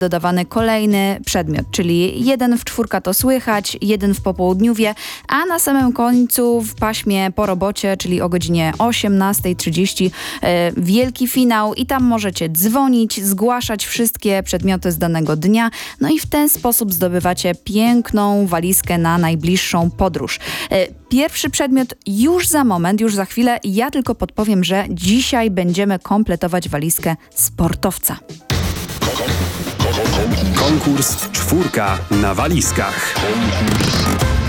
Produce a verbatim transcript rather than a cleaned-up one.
dodawany kolejny przedmiot, czyli jeden w czwórka to słychać, jeden w popołudniówie, a na samym końcu w paśmie po robocie, czyli o godzinie osiemnasta trzydzieści e, wielki finał i tam możecie dzwonić, zgłaszać wszystkie przedmioty z danego dnia, no i w ten sposób zdobywacie piękną walizkę na najbliższą podróż. E, pierwszy przedmiot już za moment, już za chwilę, ja tylko podpowiem, że dzisiaj będziemy kompletować walizkę sportowca. Konkurs czwórka na walizkach.